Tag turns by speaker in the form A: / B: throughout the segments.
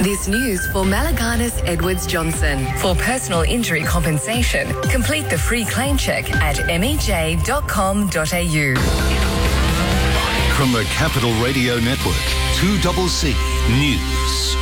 A: This news for Malaganas Edwards Johnson. For personal injury compensation, complete the free claim check at mej.com.au.
B: From the Capital Radio Network, 2CC News.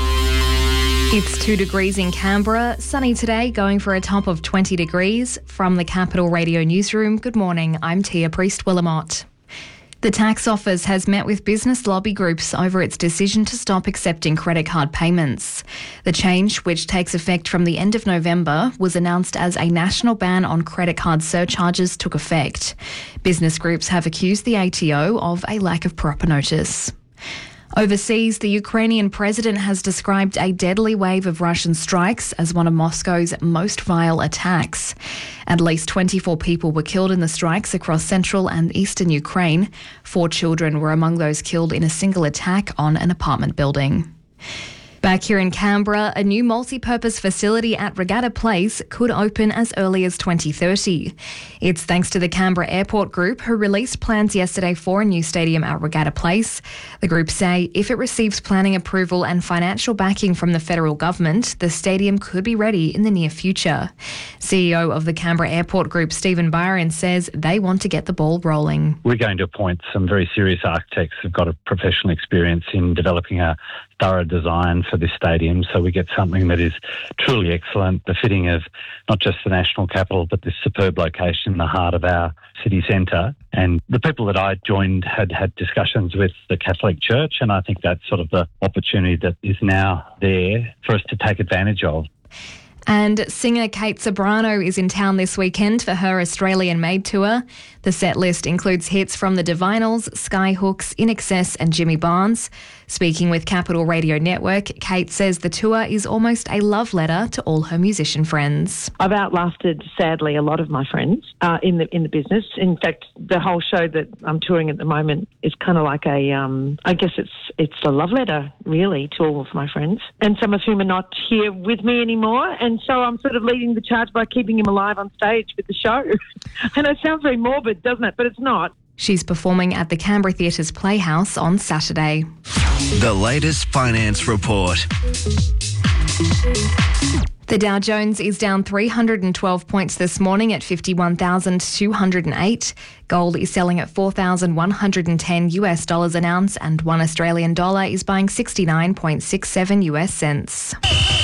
C: It's 2 degrees in Canberra. Sunny today, going for a top of 20 degrees. From the Capital Radio Newsroom, good morning. I'm Tia Priest-Willamott. The tax office has met with business lobby groups over its decision to stop accepting credit card payments. The change, which takes effect from the end of November, was announced as a national ban on credit card surcharges took effect. Business groups have accused the ATO of a lack of proper notice. Overseas, the Ukrainian president has described a deadly wave of Russian strikes as one of Moscow's most vile attacks. At least 24 people were killed in the strikes across central and eastern Ukraine. 4 children were among those killed in a single attack on an apartment building. Back here in Canberra, a new multi-purpose facility at Regatta Place could open as early as 2030. It's thanks to the Canberra Airport Group, who released plans yesterday for a new stadium at Regatta Place. The group say if it receives planning approval and financial backing from the federal government, the stadium could be ready in the near future. CEO of the Canberra Airport Group, Stephen Byron, says they want to get the ball rolling.
D: We're going to appoint some very serious architects who've got a professional experience in developing a thorough design for this stadium, so we get something that is truly excellent, befitting of not just the national capital, but this superb location in the heart of our city centre. And the people that I joined had discussions with the Catholic Church, and I think that's sort of the opportunity that is now there for us to take advantage of.
C: And singer Kate Ceberano is in town this weekend for her Australian Made tour. The set list includes hits from the Divinals, Skyhooks, INXS and Jimmy Barnes. Speaking with Capital Radio Network, Kate says the tour is almost a love letter to all her musician friends.
E: I've outlasted, sadly, a lot of my friends in the business. In fact, the whole show that I'm touring at the moment is kind of like I guess it's a love letter, really, to all of my friends. And some of whom are not here with me anymore. And so I'm sort of leading the charge by keeping him alive on stage with the show. And it sounds very morbid, doesn't it? But it's not.
C: She's performing at the Canberra Theatre's Playhouse on Saturday.
F: The latest finance report.
C: The Dow Jones is down 312 points this morning at 51,208. Gold is selling at $4,110 an ounce, and $1 Australian dollar is buying 69.67 US cents.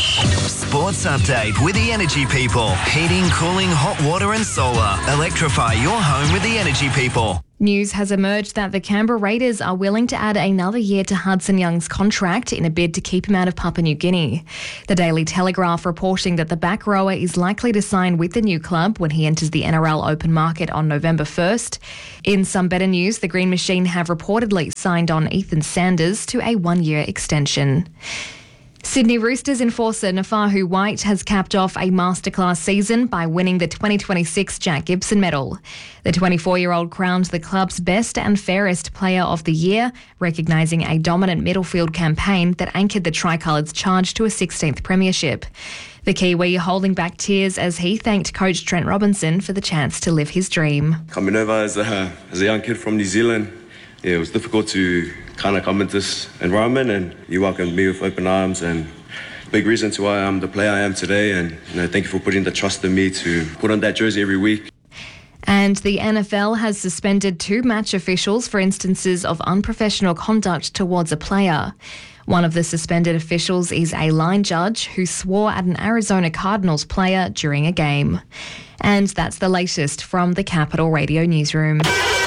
F: Sports update with the Energy People. Heating, cooling, hot water and solar. Electrify your home with the Energy People.
C: News has emerged that the Canberra Raiders are willing to add another year to Hudson Young's contract in a bid to keep him out of Papua New Guinea. The Daily Telegraph reporting that the back rower is likely to sign with the new club when he enters the NRL open market on November 1st. In some better news, the Green Machine have reportedly signed on Ethan Sanders to a 1-year extension. Sydney Roosters enforcer Nafahu White has capped off a masterclass season by winning the 2026 Jack Gibson medal. The 24-year-old crowned the club's best and fairest player of the year, recognising a dominant middlefield campaign that anchored the Tricolour's charge to a 16th premiership. The Kiwi holding back tears as he thanked coach Trent Robinson for the chance to live his dream.
G: Coming over as a young kid from New Zealand, it was difficult to kind of come into this environment, and you welcomed me with open arms, and big reason to why I'm the player I am today. And thank you for putting the trust in me to put on that jersey every week.
C: And the NFL has suspended 2 match officials for instances of unprofessional conduct towards a player. One of the suspended officials is a line judge who swore at an Arizona Cardinals player during a game. And that's the latest from the Capital Radio Newsroom.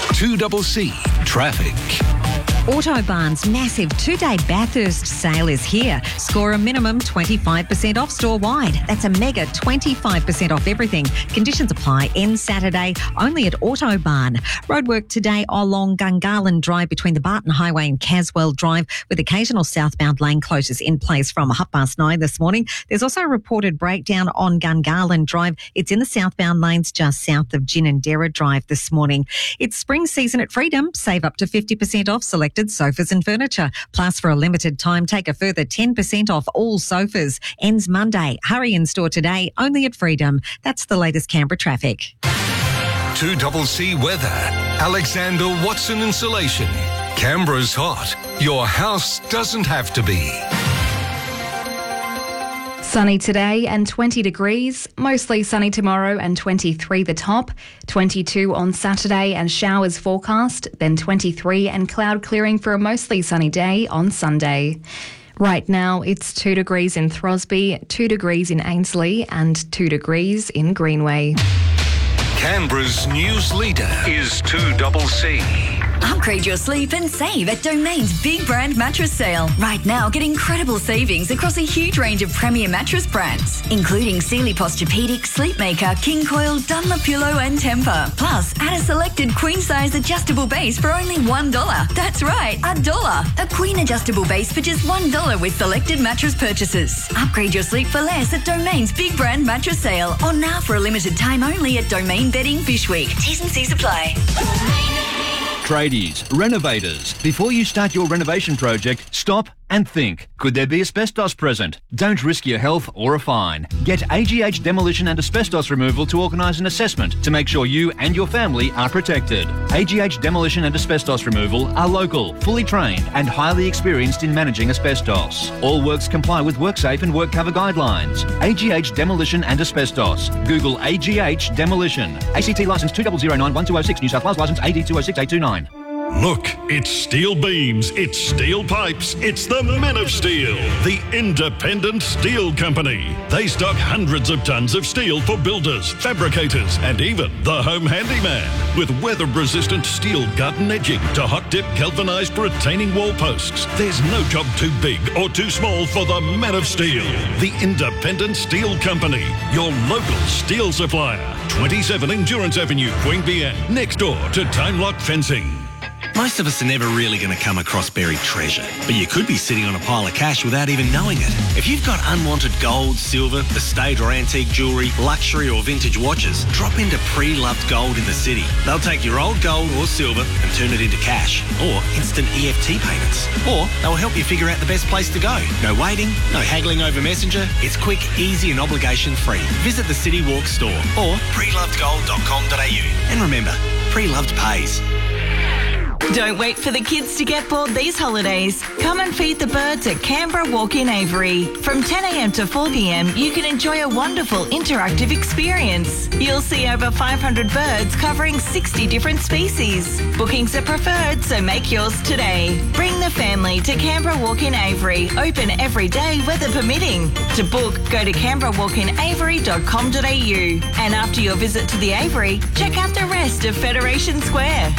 B: 2CC Traffic.
H: Autobarn's massive 2-day Bathurst sale is here. Score a minimum 25% off store-wide. That's a mega 25% off everything. Conditions apply. End Saturday only at Autobarn. Roadwork today along Gungahlin Drive between the Barton Highway and Caswell Drive, with occasional southbound lane closures in place from 9:30 this morning. There's also a reported breakdown on Gungahlin Drive. It's in the southbound lanes just south of Ginninderra Drive this morning. It's spring season at Freedom. Save up to 50% off selected sofas and furniture. Plus, for a limited time, take a further 10% off all sofas. Ends Monday. Hurry in store today, only at Freedom. That's the latest Canberra traffic.
B: 2CC Weather. Alexander Watson Insulation. Canberra's hot. Your house doesn't have to be.
C: Sunny today and 20 degrees, mostly sunny tomorrow and 23 the top, 22 on Saturday and showers forecast, then 23 and cloud clearing for a mostly sunny day on Sunday. Right now it's 2 degrees in Throsby, 2 degrees in Ainslie and 2 degrees in Greenway.
B: Canberra's news leader is 2CC.
I: Upgrade your sleep and save at Domain's Big Brand Mattress Sale. Right now, get incredible savings across a huge range of premier mattress brands, including Sealy Posturepedic, Sleepmaker, King Coil, Dunlopillow and Tempur. Plus, add a selected queen-size adjustable base for only $1. That's right, $1. A queen adjustable base for just $1 with selected mattress purchases. Upgrade your sleep for less at Domain's Big Brand Mattress Sale. On now for a limited time only at Domain Bedding Fish Week. T's and C's apply.
J: Tradies, renovators, before you start your renovation project, stop and think. Could there be asbestos present? Don't risk your health or a fine. Get AGH Demolition and Asbestos Removal to organise an assessment to make sure you and your family are protected. AGH Demolition and Asbestos Removal are local, fully trained and highly experienced in managing asbestos. All works comply with WorkSafe and WorkCover guidelines. AGH Demolition and Asbestos. Google AGH Demolition. ACT licence 2009-1206, New South Wales licence AD 206829.
K: Look, it's steel beams, it's steel pipes, it's the Men of Steel, the independent steel company. They stock hundreds of tons of steel for builders, fabricators, and even the home handyman. With weather-resistant steel garden edging to hot-dip galvanised retaining wall posts, there's no job too big or too small for the Men of Steel, the independent steel company, your local steel supplier. 27 Endurance Avenue, Queanbeyan, next door to Time Lock Fencing.
L: Most of us are never really going to come across buried treasure, but you could be sitting on a pile of cash without even knowing it. If you've got unwanted gold, silver, estate or antique jewellery, luxury or vintage watches, drop into Pre-Loved Gold in the city. They'll take your old gold or silver and turn it into cash or instant EFT payments. Or they'll help you figure out the best place to go. No waiting, no haggling over Messenger. It's quick, easy and obligation-free. Visit the City Walk store or prelovedgold.com.au. And remember, Pre-Loved pays.
M: Don't wait for the kids to get bored these holidays. Come and feed the birds at Canberra Walk-in Avery. From 10 a.m. to 4 p.m, you can enjoy a wonderful interactive experience. You'll see over 500 birds covering 60 different species. Bookings are preferred, so make yours today. Bring the family to Canberra Walk-in Avery. Open every day, weather permitting. To book, go to canberrawalkinavery.com.au. And after your visit to the Avery, check out the rest of Federation Square.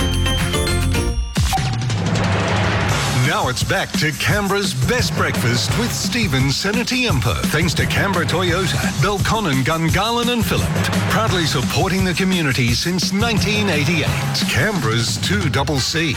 B: Now it's back to Canberra's best breakfast with Stephen Senatiempo. Thanks to Canberra Toyota, Belconnen, Gungahlin and Phillip. Proudly supporting the community since 1988. Canberra's 2CC.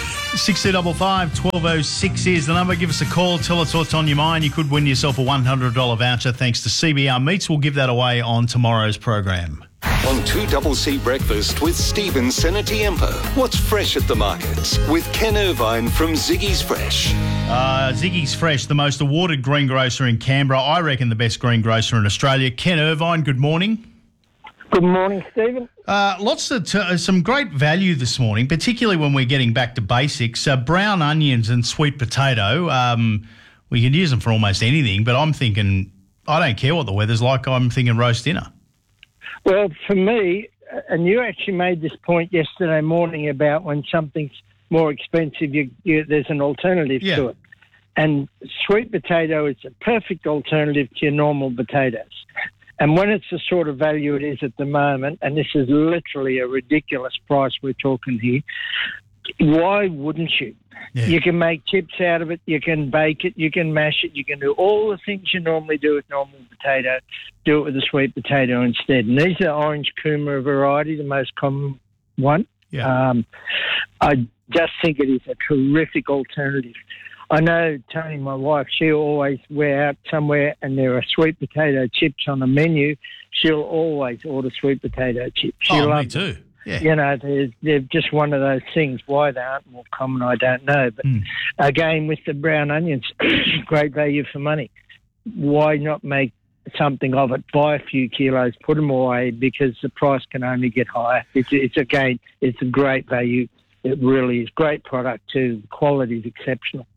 N: 6255 1206 is the number. Give us a call. Tell us what's on your mind. You could win yourself a $100 voucher thanks to CBR Meats. We'll give that away on tomorrow's program.
B: On 2CC Breakfast with Stephen Senatiempo. What's fresh at the markets? With Ken Irvine from Ziggy's Fresh.
N: Ziggy's Fresh, the most awarded greengrocer in Canberra. I reckon the best greengrocer in Australia. Ken Irvine, good morning.
O: Good morning, Stephen.
N: Lots of some great value this morning, particularly when we're getting back to basics. Brown onions and sweet potato. We can use them for almost anything, but I'm thinking, I don't care what the weather's like, I'm thinking roast dinner.
O: Well, for me, and you actually made this point yesterday morning about when something's more expensive, there's an alternative to it. And sweet potato is a perfect alternative to your normal potatoes. And when it's the sort of value it is at the moment, and this is literally a ridiculous price we're talking here, why wouldn't you? Yeah. You can make chips out of it, you can bake it, you can mash it, you can do all the things you normally do with normal potato, do it with a sweet potato instead. And these are orange Kuma variety, the most common one.
N: Yeah.
O: I just think it is a terrific alternative. I know Tony, my wife, she'll always, we're out somewhere and there are sweet potato chips on the menu, she'll always order sweet potato chips.
N: Me too. Yeah.
O: You know, they're just one of those things. Why they aren't more common, I don't know. But again, with the brown onions, great value for money. Why not make something of it? Buy a few kilos, put them away, because the price can only get higher. It's a great value. It really is. Great product too. The quality is exceptional.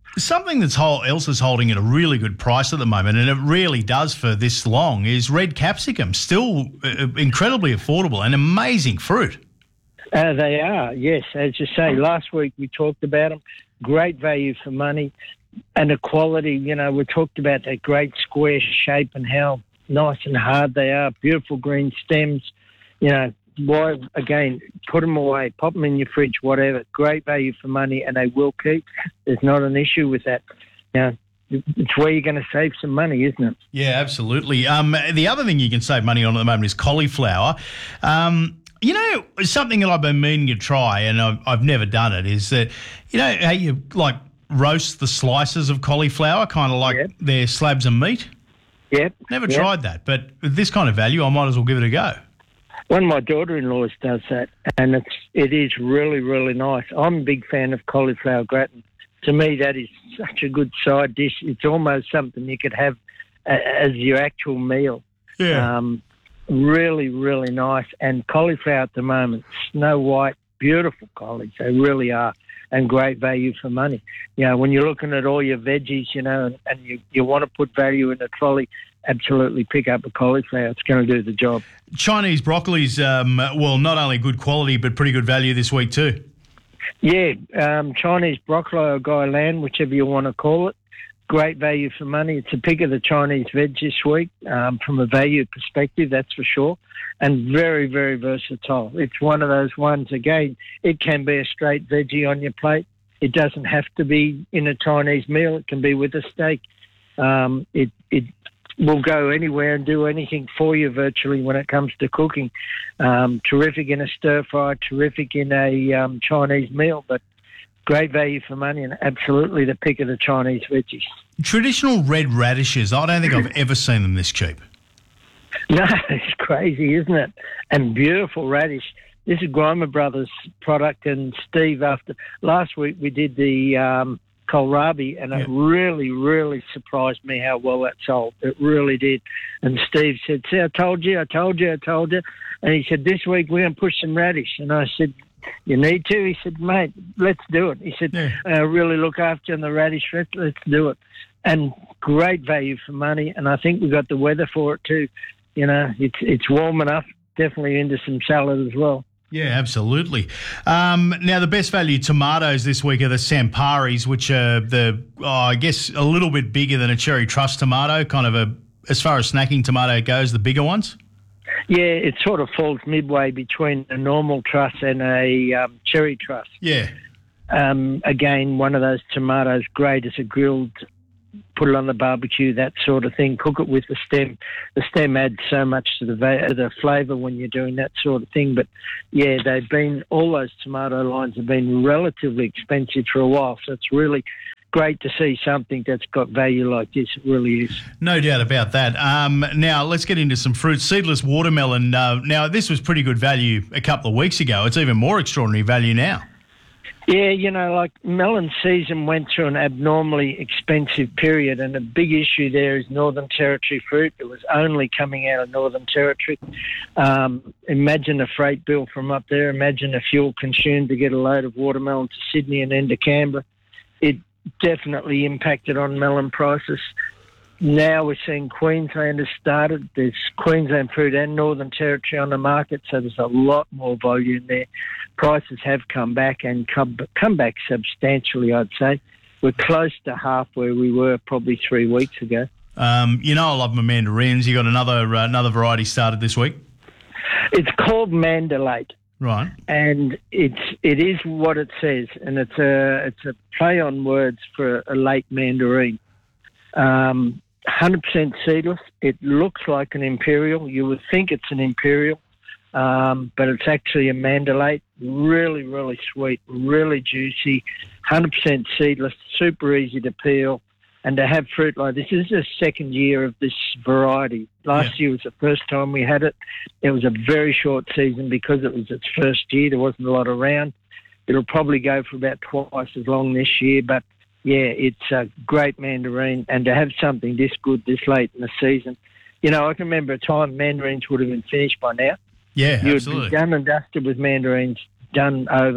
N: Something else is holding at a really good price at the moment, and it really does for this long, is red capsicum. Still incredibly affordable and amazing fruit.
O: They are, yes. As you say, last week we talked about them. Great value for money and the quality. You know, we talked about that great square shape and how nice and hard they are. Beautiful green stems. You know, why, again, put them away, pop them in your fridge, whatever. Great value for money, and they will keep. There's not an issue with that. You know, it's where you're going to save some money, isn't it?
N: Yeah, absolutely. The other thing you can save money on at the moment is cauliflower. You know, something that I've been meaning to try, and I've never done it, is that, you know, how you, like, roast the slices of cauliflower, kind of like they're slabs of meat?
O: Yep.
N: Never tried that, but with this kind of value, I might as well give it a go.
O: One of my daughter-in-laws does that, and it is really, really nice. I'm a big fan of cauliflower gratin. To me, that is such a good side dish. It's almost something you could have as your actual meal.
N: Yeah.
O: Really, really nice. And cauliflower at the moment, Snow White, beautiful collies. They really are, and great value for money. You know, when you're looking at all your veggies, you know, and you want to put value in a trolley, absolutely pick up a cauliflower. It's going to do the job.
N: Chinese broccoli's, well, not only good quality, but pretty good value this week too.
O: Yeah, Chinese broccoli or Gai Lan, whichever you want to call it. Great value for money. It's a pick of the Chinese veg this week from a value perspective, that's for sure, and very, very versatile. It's one of those ones, again, it can be a straight veggie on your plate. It doesn't have to be in a Chinese meal. It can be with a steak. It will go anywhere and do anything for you virtually when it comes to cooking. Terrific in a stir-fry, terrific in a Chinese meal, but great value for money and absolutely the pick of the Chinese veggies.
N: Traditional red radishes, I don't think I've ever seen them this cheap.
O: No, it's crazy, isn't it? And beautiful radish. This is Grimer Brothers product, and Steve, after last week we did the kohlrabi, and it really, really surprised me how well that sold. It really did. And Steve said, see, I told you. And he said, this week we're going to push some radish. And I said, you need to? He said, mate, let's do it. He said, really look after you on the radish. Let's do it. And great value for money. And I think we've got the weather for it too. You know, it's warm enough. Definitely into some salad as well.
N: Yeah, absolutely. Now, the best value tomatoes this week are the Samparis, which are I guess a little bit bigger than a cherry truss tomato, kind of as far as snacking tomato goes, the bigger ones.
O: Yeah, it sort of falls midway between a normal truss and a cherry truss.
N: Yeah.
O: Again, one of those tomatoes, great as a grilled, put it on the barbecue, that sort of thing. Cook it with the stem. The stem adds so much to the flavour when you're doing that sort of thing. But, yeah, all those tomato lines have been relatively expensive for a while, so it's really great to see something that's got value like this. It really is.
N: No doubt about that. Now, let's get into some fruit. Seedless watermelon. Now, this was pretty good value a couple of weeks ago. It's even more extraordinary value now.
O: Yeah, you know, like melon season went through an abnormally expensive period, and a big issue there is Northern Territory fruit. It was only coming out of Northern Territory. Imagine a freight bill from up there. Imagine the fuel consumed to get a load of watermelon to Sydney and then to Canberra. It definitely impacted on melon prices. Now we're seeing Queensland has started. There's Queensland fruit and Northern Territory on the market, so there's a lot more volume there. Prices have come back and come back substantially, I'd say. We're close to half where we were probably 3 weeks ago.
N: You know I love my mandarins. You got another variety started this week?
O: It's called Mandalate.
N: Right.
O: And it is what it says, and it's a play on words for a late mandarin. 100% seedless. It looks like an imperial. You would think it's an imperial, but it's actually a mandalate. Really, really sweet, really juicy, 100% seedless, super easy to peel. And to have fruit like this is the second year of this variety. Last year was the first time we had it. It was a very short season because it was its first year. There wasn't a lot around. It'll probably go for about twice as long this year, but yeah, it's a great mandarin, and to have something this good this late in the season. You know, I can remember a time mandarins would have been finished by now.
N: Yeah,
O: you
N: absolutely.
O: would be done and dusted with mandarins, done over.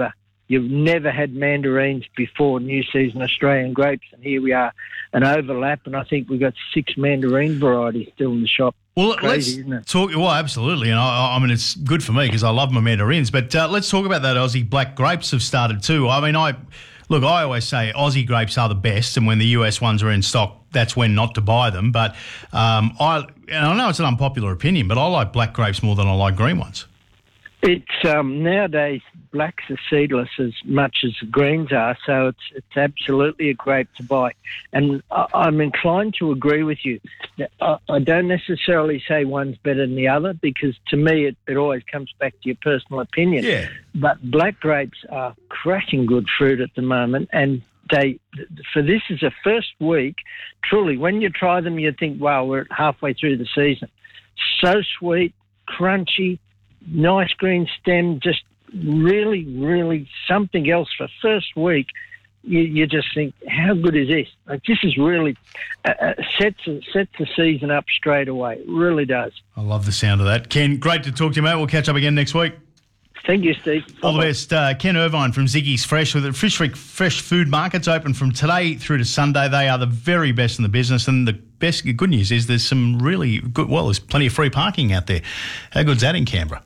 O: You've never had mandarins before New Season Australian grapes, and here we are, an overlap, and I think we've got 6 mandarin varieties still in the shop.
N: Well,
O: Crazy,
N: let's talk. Well, absolutely, and I mean it's good for me because I love my mandarins. But let's talk about that. Aussie black grapes have started too. I mean, I always say Aussie grapes are the best, and when the US ones are in stock, that's when not to buy them. But I know it's an unpopular opinion, but I like black grapes more than I like green ones.
O: It's nowadays blacks are seedless as much as the greens are, so it's absolutely a grape to buy. And I'm inclined to agree with you. I don't necessarily say one's better than the other because to me it always comes back to your personal opinion.
N: Yeah.
O: But black grapes are cracking good fruit at the moment, and for this is a first week, truly, when you try them, you think, wow, we're halfway through the season. So sweet, crunchy, nice green stem, just really, really something else for first week. You just think, how good is this? Like, this is really sets the season up straight away. It really does.
N: I love the sound of that. Ken, great to talk to you, mate. We'll catch up again next week.
O: Thank you, Steve.
N: All the best. Ken Irvine from Ziggy's Fresh. With the Fresh Food Markets open from today through to Sunday. They are the very best in the business, and the good news is there's some really good, there's plenty of free parking out there. How good's that in Canberra?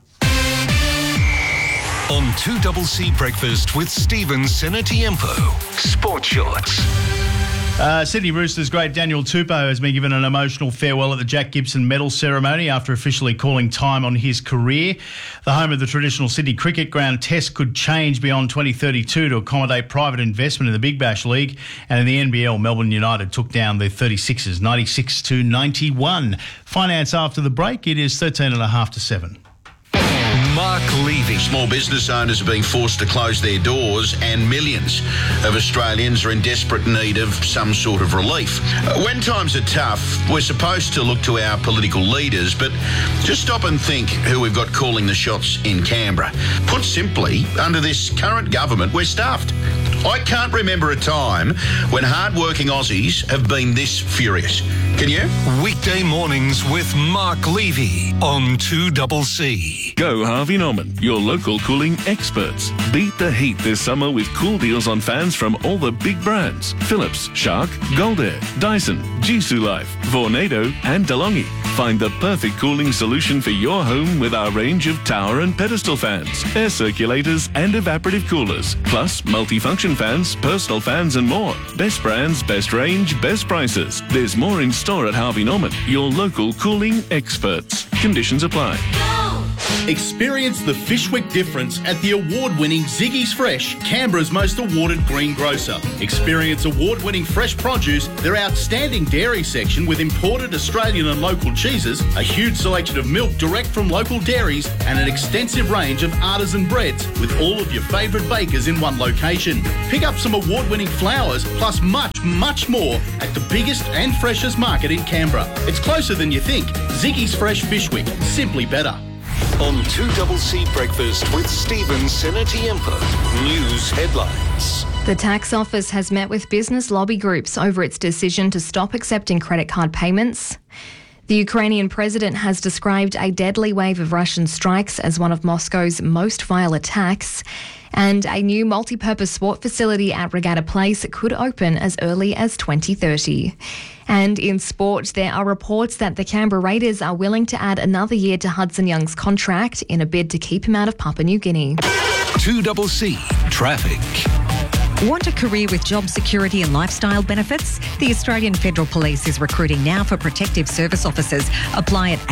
B: On 2CC Breakfast with Stephen Senatiempo. Sports Shorts.
N: Sydney Roosters great Daniel Tupou has been given an emotional farewell at the Jack Gibson Medal ceremony after officially calling time on his career. The home of the traditional Sydney Cricket Ground test could change beyond 2032 to accommodate private investment in the Big Bash League. And in the NBL, Melbourne United took down the 36ers 96-91. Finance after the break, it is 13.5-7.
B: Mark Levy.
P: Small business owners are being forced to close their doors and millions of Australians are in desperate need of some sort of relief. When times are tough, we're supposed to look to our political leaders, but just stop and think who we've got calling the shots in Canberra. Put simply, under this current government, we're stuffed. I can't remember a time when hard-working Aussies have been this furious. Can you?
B: Weekday mornings with Mark Levy on 2CC.
Q: Go Harvey Norman, your local cooling experts. Beat the heat this summer with cool deals on fans from all the big brands. Philips, Shark, Goldair, Dyson, Jisoo Life, Vornado and DeLonghi. Find the perfect cooling solution for your home with our range of tower and pedestal fans, air circulators and evaporative coolers, plus multifunction fans, personal fans and more. Best brands, best range, best prices. There's more in store at Harvey Norman, your local cooling experts. Conditions apply.
R: Experience the Fishwick difference at the award-winning Ziggy's Fresh, Canberra's most awarded green grocer. Experience award-winning fresh produce, their outstanding dairy section with imported Australian and local cheeses, a huge selection of milk direct from local dairies, and an extensive range of artisan breads with all of your favourite bakers in one location. Pick up some award-winning flowers, plus much, much more at the biggest and freshest market in Canberra. It's closer than you think. Ziggy's Fresh Fishwick, simply better.
B: On 2CC Breakfast with Stephen Senatiempo. News headlines.
C: The tax office has met with business lobby groups over its decision to stop accepting credit card payments. The Ukrainian president has described a deadly wave of Russian strikes as one of Moscow's most vile attacks. And a new multi-purpose sport facility at Regatta Place could open as early as 2030. And in sport, there are reports that the Canberra Raiders are willing to add another year to Hudson Young's contract in a bid to keep him out of Papua New Guinea.
B: 2CC Traffic.
H: Want a career with job security and lifestyle benefits? The Australian Federal Police is recruiting now for protective service officers. Apply at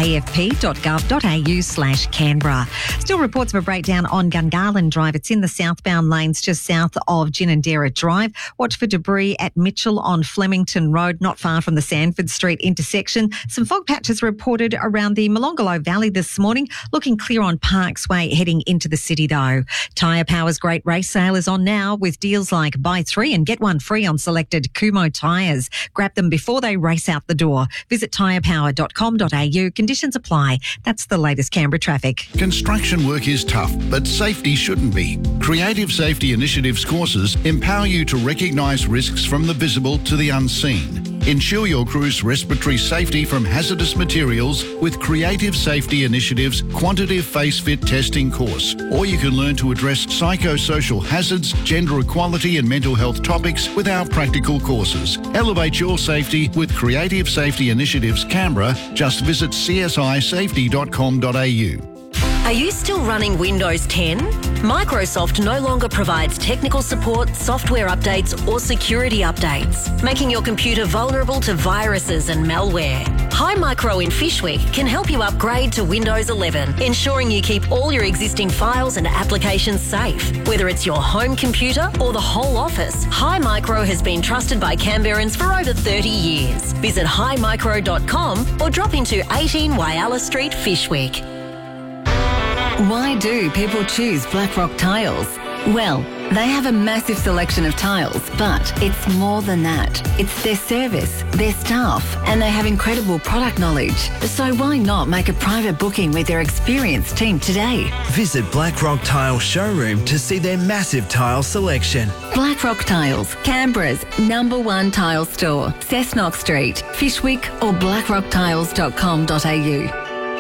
H: afp.gov.au/Canberra. Still reports of a breakdown on Gungahlin Drive. It's in the southbound lanes just south of Ginninderra Drive. Watch for debris at Mitchell on Flemington Road, not far from the Sanford Street intersection. Some fog patches reported around the Molonglo Valley this morning. Looking clear on Parks Way heading into the city though. Tyre Power's great race sale is on now with deals like buy 3 and get 1 free on selected Kumho tyres. Grab them before they race out the door. Visit tyrepower.com.au. Conditions apply. That's the latest Canberra traffic.
S: Construction work is tough, but safety shouldn't be. Creative Safety Initiatives courses empower you to recognise risks from the visible to the unseen. Ensure your crew's respiratory safety from hazardous materials with Creative Safety Initiative's Quantitative Face Fit Testing course. Or you can learn to address psychosocial hazards, gender equality and mental health topics with our practical courses. Elevate your safety with Creative Safety Initiatives Canberra. Just visit csisafety.com.au.
T: Are you still running Windows 10? Microsoft no longer provides technical support, software updates or security updates, making your computer vulnerable to viruses and malware. Hi Micro in Fishwick can help you upgrade to Windows 11, ensuring you keep all your existing files and applications safe. Whether it's your home computer or the whole office, Hi Micro has been trusted by Canberrans for over 30 years. Visit himicro.com or drop into 18 Whyalla Street, Fishwick.
I: Why do people choose Blackrock Tiles? Well, they have a massive selection of tiles, but it's more than that. It's their service, their staff, and they have incredible product knowledge. So why not make a private booking with their experienced team today?
F: Visit Blackrock Tile Showroom to see their massive tile selection.
I: Blackrock Tiles, Canberra's #1 tile store, Cessnock Street, Fishwick or blackrocktiles.com.au.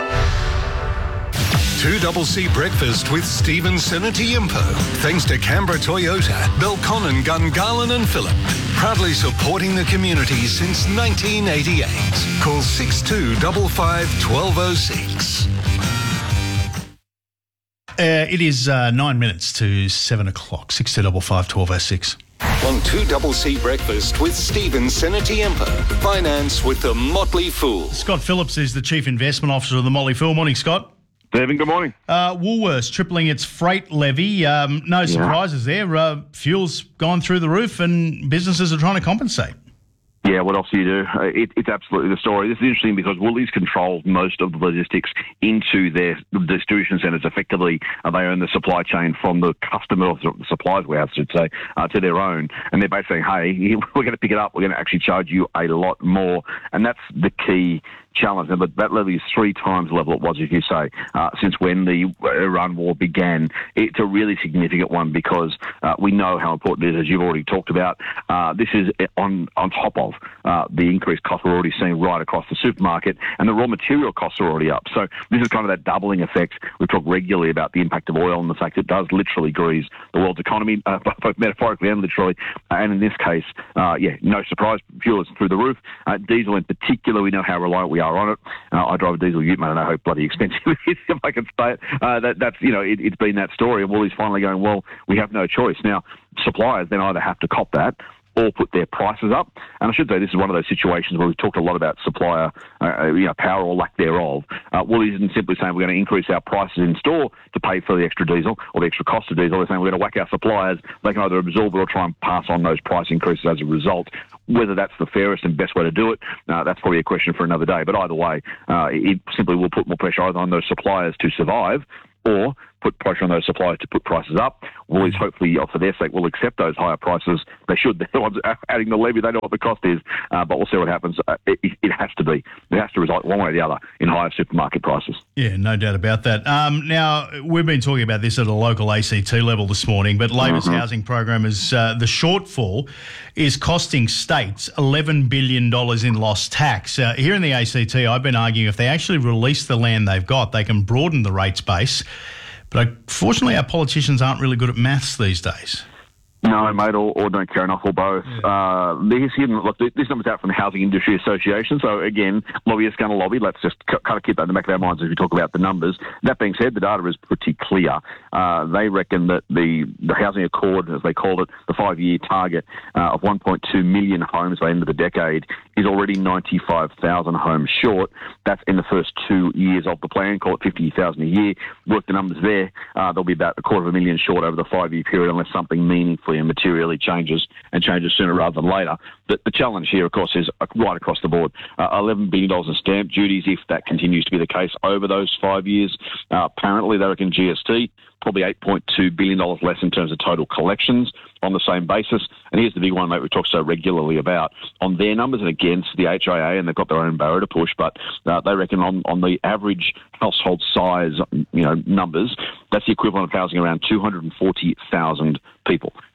B: 2CC Breakfast with Stephen Senatiempo. Thanks to Canberra Toyota, Belconnen, Gungahlin and Phillip. Proudly supporting the community since 1988. Call 6255 1206.
N: It is 9 minutes to 7 o'clock, 6255 1206.
B: On 2CC Breakfast with Stephen Senatiempo. Finance with the Motley Fool.
N: Scott Phillips is the Chief Investment Officer of the Motley Fool. Morning, Scott.
U: Stephen, good morning.
N: Woolworths tripling its freight levy. No surprises there. Fuel's gone through the roof and businesses are trying to compensate.
U: Yeah, what else do you do? It's absolutely the story. This is interesting because Woolies controls most of the logistics into their distribution centres. Effectively, they own the supply chain from the customer, or the supplier's warehouse, I should say, to their own. And they're basically saying, hey, we're going to pick it up. We're going to actually charge you a lot more. And that's the key challenge. But that levy is 3 times the level it was, if you say, since when the Iran war began. It's a really significant one because we know how important it is, as you've already talked about. This is on top of the increased costs we're already seeing right across the supermarket, and the raw material costs are already up. So this is kind of that doubling effect. We talk regularly about the impact of oil and the fact it does literally grease the world's economy, both metaphorically and literally. And in this case, no surprise, fuel is through the roof. Diesel in particular, we know how reliant we are on it. I drive a diesel ute, mate. I know how bloody expensive it is, if I can say it. It's been that story, and Woolies finally going, well, we have no choice. Now, suppliers then either have to cop that or put their prices up. And I should say this is one of those situations where we've talked a lot about supplier power or lack thereof. Woolies isn't simply saying we're going to increase our prices in store to pay for the extra diesel or the extra cost of diesel. They're saying we're going to whack our suppliers. They can either absorb it or try and pass on those price increases as a result. Whether that's the fairest and best way to do it, that's probably a question for another day. But either way, it simply will put more pressure either on those suppliers to survive or put pressure on those suppliers to put prices up. Woolies, hopefully, for their sake, will accept those higher prices. They should. They're the ones adding the levy. They know what the cost is. But we'll see what happens. It has to be. It has to result one way or the other in higher supermarket prices.
N: Yeah, no doubt about that. Now, we've been talking about this at a local ACT level this morning, but Labor's housing program is the shortfall is costing states $11 billion in lost tax. Here in the ACT, I've been arguing if they actually release the land they've got, they can broaden the rates base. But unfortunately, our politicians aren't really good at maths these days.
U: No, mate, or don't care enough, or both. This number's out from the Housing Industry Association, so again, lobbyists going to lobby. Let's just kind of keep that in the back of our minds as we talk about the numbers. That being said, the data is pretty clear. They reckon that the Housing Accord, as they called it, the 5-year target of 1.2 million homes by the end of the decade is already 95,000 homes short. That's in the first 2 years of the plan, call it 50,000 a year. Work the numbers there. They'll be about 250,000 short over the 5-year period unless something meaningfully and materially changes sooner rather than later. The challenge here, of course, is right across the board. $11 billion in stamp duties, if that continues to be the case over those 5 years. Apparently, they reckon GST, probably $8.2 billion less in terms of total collections on the same basis. And here's the big one, mate, we talk so regularly about. On their numbers, and against the HIA, and they've got their own barrow to push, but they reckon on the average household size, numbers, that's the equivalent of housing around 240,000 people.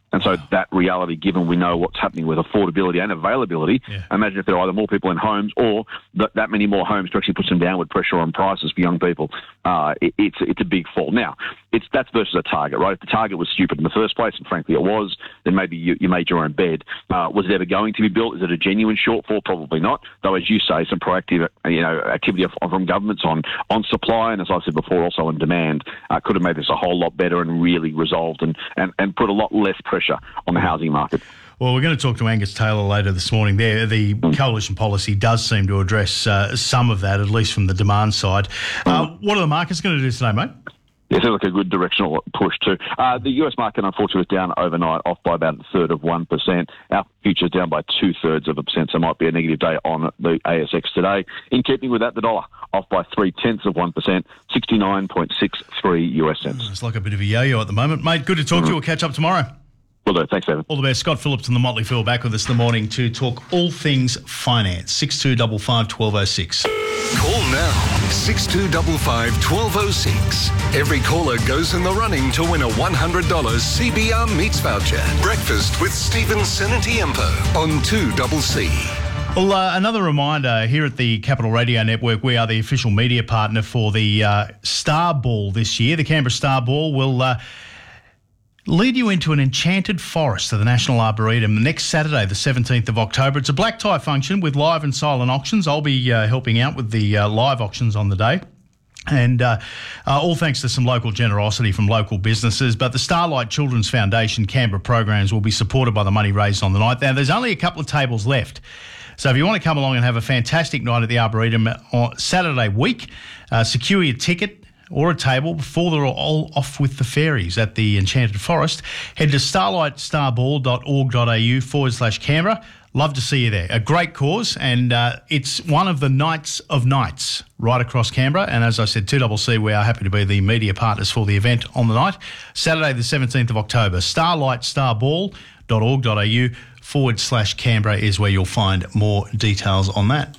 U: And so that reality, given we know what's happening with affordability and availability, imagine if there are either more people in homes or that many more homes to actually put some downward pressure on prices for young people. It's a big fall. Now, that's versus a target, right? If the target was stupid in the first place, and frankly it was, then maybe you made your own bed. Was it ever going to be built? Is it a genuine shortfall? Probably not. Though, as you say, some proactive activity from governments on supply, and as I said before, also on demand, could have made this a whole lot better and really resolved and put a lot less pressure on the housing market.
N: Well, we're going to talk to Angus Taylor later this morning. The coalition policy does seem to address some of that, at least from the demand side. What are the markets going to do today, mate?
U: Yeah, it seems like a good directional push too. The US market, unfortunately, was down overnight, off by about 1/3 of 1%. Our futures down by 2/3 of 1%, so it might be a negative day on the ASX today. In keeping with that, the dollar off by 0.3 of 1%, 69.63 US cents.
N: It's like a bit of a yo-yo at the moment. Mate, good to talk to you. We'll catch up tomorrow.
U: Will do. Thanks, Evan.
N: All the best. Scott Phillips and the Motley Fool back with us in the morning to talk all things finance. 6255 1206.
B: Call now, 6255 1206. Every caller goes in the running to win a $100 CBR Meats voucher. Breakfast with Stephen Senatiempo on 2CC.
N: Well, another reminder, here at the Capital Radio Network, we are the official media partner for the Star Ball this year. The Canberra Star Ball will lead you into an enchanted forest of the National Arboretum next Saturday, the 17th of October. It's a black tie function with live and silent auctions. I'll be helping out with the live auctions on the day. And all thanks to some local generosity from local businesses. But the Starlight Children's Foundation Canberra programs will be supported by the money raised on the night. Now, there's only a couple of tables left. So if you want to come along and have a fantastic night at the Arboretum on Saturday week, secure your ticket or a table before they're all off with the fairies at the Enchanted Forest. Head to starlightstarball.org.au/Canberra. Love to see you there. A great cause, and it's one of the nights of nights right across Canberra. And as I said, 2CC, we are happy to be the media partners for the event on the night. Saturday, the 17th of October. starlightstarball.org.au/Canberra is where you'll find more details on that.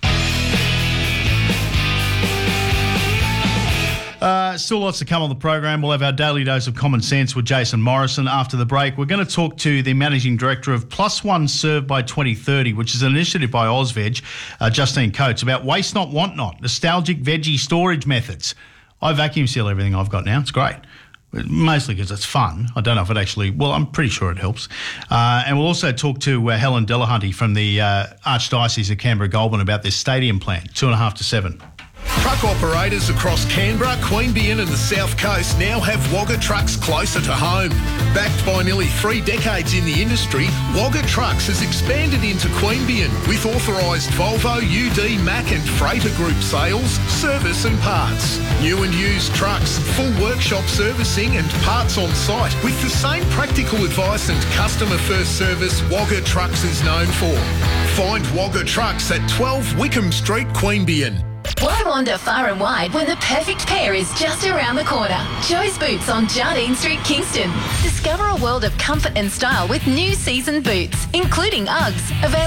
N: Still lots to come on the program. We'll have our daily dose of common sense with Jason Morrison after the break. We're going to talk to the Managing Director of Plus One Serve by 2030, which is an initiative by Ozveg, Justine Coates, about waste not, want not, nostalgic veggie storage methods. I vacuum seal everything I've got now. It's great. Mostly because it's fun. I don't know if it actually... Well, I'm pretty sure it helps. And we'll also talk to Helen Delahunty from the Archdiocese of Canberra-Goulburn about this stadium plan, 2.5 to 7.
A: Truck operators across Canberra, Queanbeyan and the South Coast now have Wagga Trucks closer to home. Backed by nearly 3 decades in the industry, Wagga Trucks has expanded into Queanbeyan with authorised Volvo, UD, Mack and Freighter Group sales, service and parts. New and used trucks, full workshop servicing and parts on site with the same practical advice and customer-first service Wagga Trucks is known for. Find Wagga Trucks at 12 Wickham Street, Queanbeyan.
V: Why wander far and wide when the perfect pair is just around the corner? Joe's Boots on Jardine Street, Kingston. Discover a world of comfort and style with new season boots, including Uggs, available